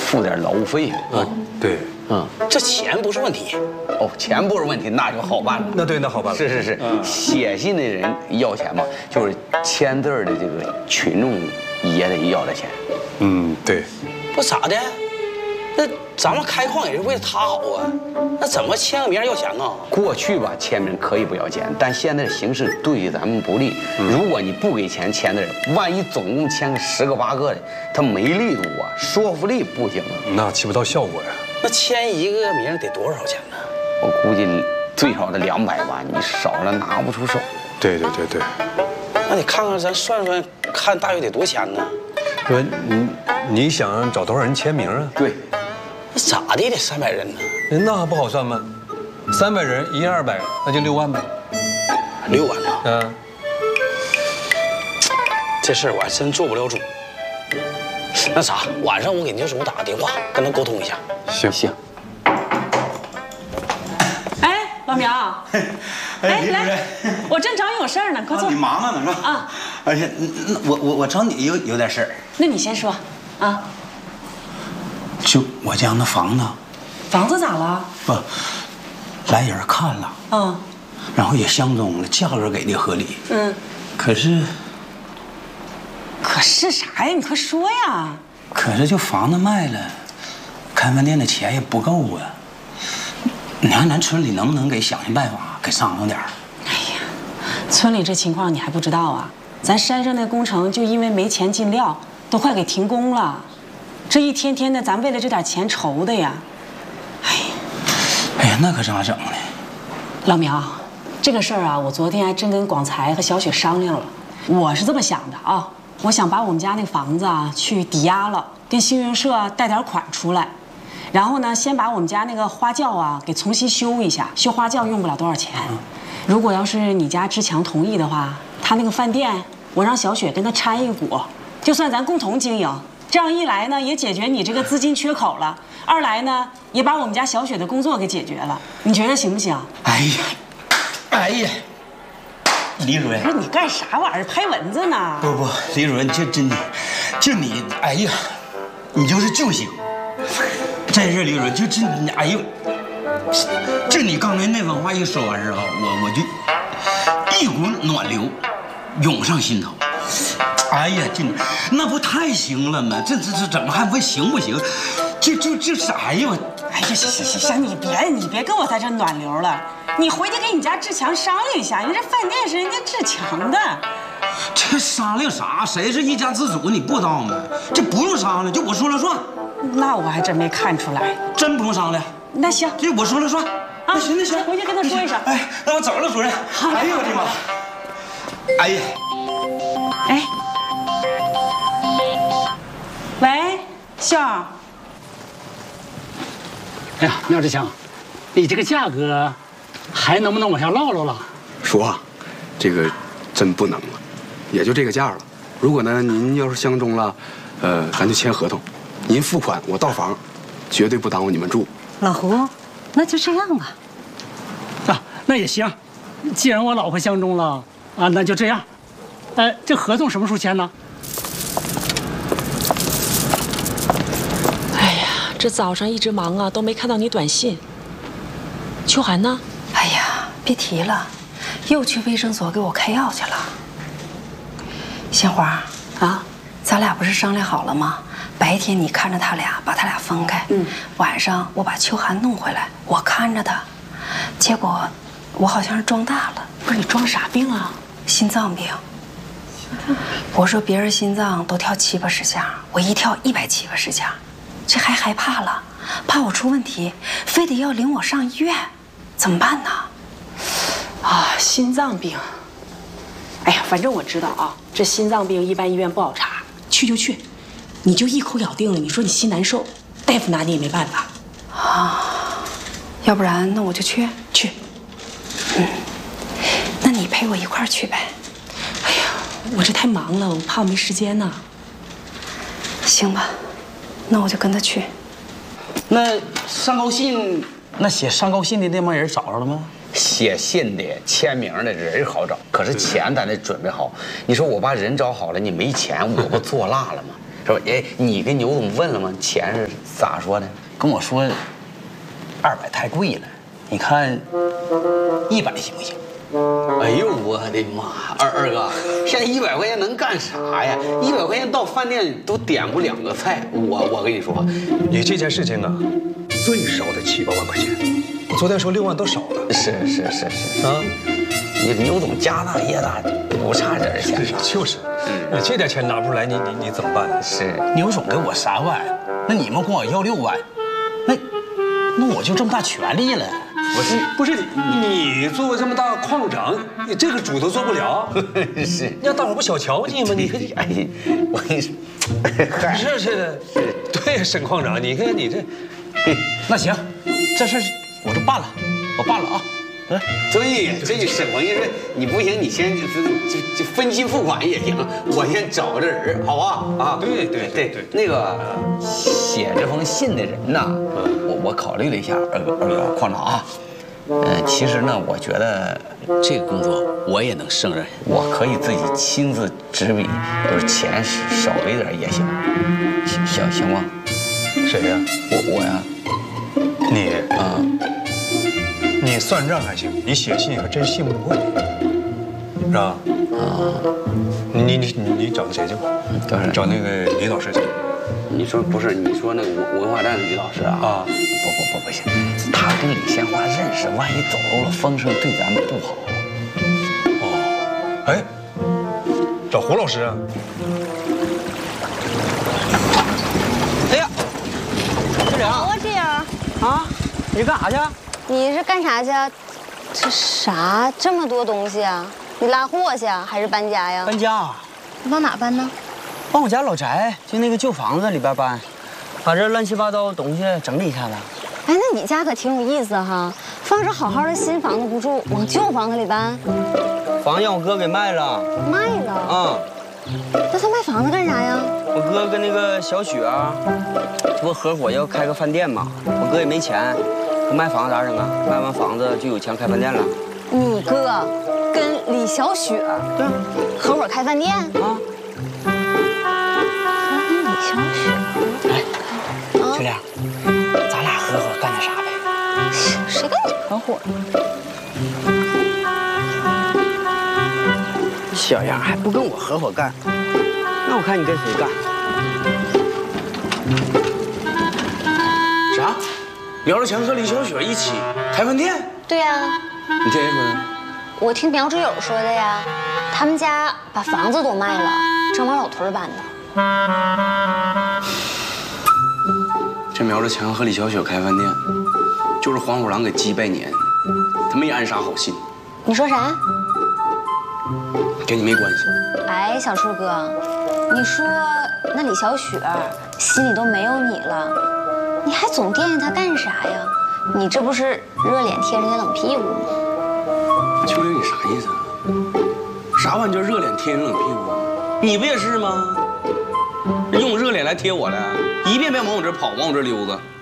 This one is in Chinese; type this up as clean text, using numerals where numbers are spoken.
付点劳务费。 对， 这钱不是问题。 哦，钱不是问题，那就好办了。 那对，那好办了。 是，写信的人要钱嘛，就是签字的这个群众也得要点钱。 对。 不咋的，那咱们开矿也是为了他好啊，那怎么签个名要钱呢？ 过去吧，签名可以不要钱，但现在的形势对咱们不利。如果你不给钱签的人，万一总共签个10个8个的，他没力度啊，说服力不行啊， 那起不到效果呀。 那签一个名得多少钱呢？ 我估计最少得200万，你少了拿不出手。 对。 那你看看，咱算算，看大约得多钱呢？ 说你想找多少人签名啊？ 对， 那咋的也得300人呢？ 那还不好算吗？300人，1人200，那就6万呗。 6万呢？这事儿我还真做不了主。那啥，晚上我给牛总打个电话，跟他沟通一下。 行。 哎，老苗，来，我正找你有事儿呢，快坐。 你忙呢是吧？ 啊。 而且，我找你有点事儿。 那你先说，啊。 就我家那房子。 房子咋了？ 不，来人看了。然后也相中了，价格给的合理。可是啥呀？你快说呀！ 可是就房子卖了，开饭店的钱也不够啊。你看咱村里能不能给想想办法，给商量点儿？ 哎呀，村里这情况你还不知道啊？咱山上那工程就因为没钱进料，都快给停工了。这一天天的，咱为了这点钱愁的呀。 哎呀，那可咋整呢？ 老苗，这个事儿啊，我昨天还真跟广财和小雪商量了。我是这么想的啊，我想把我们家那房子啊去抵押了，跟星云社贷点款出来，然后呢，先把我们家那个花轿啊给重新修一下，修花轿用不了多少钱。如果要是你家志强同意的话，他那个饭店我让小雪跟他掺一股，就算咱共同经营。这样一来呢，也解决你这个资金缺口了；二来呢，也把我们家小雪的工作给解决了。你觉得行不行？ 哎呀，李主任， 不是你干啥玩意儿？拍蚊子呢？ 不，李主任，就真的，就你，哎呀，你就是救星。在这，李主任，就真的，哎呦，就你刚才那番话一说完之后，我就一股暖流涌上心头。哎呀，这那不太行了吗？这怎么还不行不行？这啥呀？ 哎呀，行，你别跟我在这暖流了，你回去跟你家志强商量一下，人这饭店是人家志强的。 这商量啥？谁是一家之主？你不知道吗？这不用商量，就我说了算。 那我还真没看出来， 真不用商量。 那行， 这我说了算。 啊， 行， 回去跟他说一声。 哎，那我走了，主任。哎呦我的妈！哎呀， 哎，喂，秀儿。 哎呀，苗志强，你这个价格还能不能往下唠唠了？ 叔啊，这个真不能了，也就这个价了。如果呢您要是相中了，咱就签合同，您付款我到房，绝对不耽误你们住。 老胡，那就这样吧。 啊，那也行，既然我老婆相中了啊，那就这样。这合同什么时候签呢？ 这早上一直忙啊，都没看到你短信。秋寒呢？ 哎呀，别提了，又去卫生所给我开药去了。鲜花啊，咱俩不是商量好了吗？白天你看着他俩，把他俩分开。晚上我把秋寒弄回来，我看着他。结果我好像是装大了。 不是你装啥病啊？ 心脏病。我说别人心脏都跳70-80下，我一跳170-80下。这还害怕了，怕我出问题，非得要领我上医院，怎么办呢？ 啊，心脏病。哎呀，反正我知道啊，这心脏病一般医院不好查，去就去，你就一口咬定了，你说你心难受，大夫拿你也没办法。 啊，要不然那我就去。那你陪我一块儿去呗。 哎呀，我这太忙了，我怕我没时间呢。 行吧。那我就跟他去。 那上高信，那写上高信的那帮人找着了吗？ 写信的、签名的人好找，可是钱咱得准备好。你说我把人找好了，你没钱，我不做辣了吗？ 是吧？哎，你跟牛总问了吗？钱是咋说的？ 跟我说，200太贵了，你看100行不行？ 哎呦我的妈！二哥，现在100块钱能干啥呀？100块钱到饭店都点不2个菜。我跟你说， 你这件事情啊，最少得7、8万块钱。昨天说6万都少了。 是啊，你牛总家大业大，不差点钱。 就是，你这点钱拿不出来，你怎么办呢？ 是， 牛总给我3万，那你们管我要6万，那我就这么大权利了。 不是你作为这么大矿长，你这个主都做不了。 是， 让大伙不小瞧你吗？你看， 哎，我跟你说， 是的，对，沈矿长，你看你这， 那行，这事我都办了，我办了啊。 对，这就是我跟你说，你不行，你先就分期付款也行，我先找个人，好吧？啊， 对， 那个写这封信的人呐，我考虑了一下，二哥矿长啊，其实呢，我觉得这个工作我也能胜任，我可以自己亲自执笔，就是钱少给点也行，行吗？ 谁呀？ 我呀。 你啊。你算账还行，你写信还真信不过你，是吧？啊，你找谁去？找那个李老师去。 你说不是？你说那个文化站的李老师啊？啊，不行，他跟李鲜花认识，万一走漏了风声，对咱们不好。 哦，哎，找胡老师啊？ 哎呀，队长， 我这样啊，你干啥去？ 你是干啥去？这啥这么多东西啊？你拉货去还是搬家呀？ 搬家。 你往哪搬呢？ 往我家老宅，就那个旧房子里边搬，把这乱七八糟的东西整理一下子。 哎，那你家可挺有意思哈，放着好好的新房子不住，往旧房子里搬。 房让我哥给卖了。 卖了？ 啊。 那他卖房子干啥呀？ 我哥跟那个小雪啊，这不合伙要开个饭店嘛？我哥也没钱。不卖房子咋整啊？卖完房子就有钱开饭店了。 你哥跟李小雪对啊， 合伙开饭店啊？跟李小雪？ 哎，就这样，咱俩合伙干点啥呗？ 谁跟你合伙？ 小样还不跟我合伙干？那我看你跟谁干？ 啥？苗志强和李小雪一起开饭店？ 对呀。 你听谁说的？ 我听苗志友说的呀。他们家把房子都卖了，正往老屯搬呢。 这苗志强和李小雪开饭店，就是黄虎狼给鸡拜年，他没安啥好心。 你说啥？ 跟你没关系。 哎，小树哥，你说那李小雪心里都没有你了。你还总惦记他干啥呀？你这不是热脸贴人家冷屁股吗？ 秋玲，你啥意思啊？啥玩意叫热脸贴人冷屁股啊？你不也是吗？用热脸来贴我的，一遍遍往我这跑，往我这溜达。